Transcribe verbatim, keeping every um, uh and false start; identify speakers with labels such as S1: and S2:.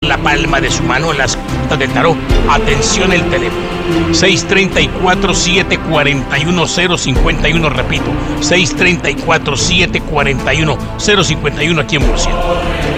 S1: la palma de su mano en las cartas de tarot. Atención, el teléfono seis tres cuatro, siete cuatro uno, cero cinco uno, repito, seis tres cuatro, siete cuatro uno, cero cinco uno aquí en Por Ciento.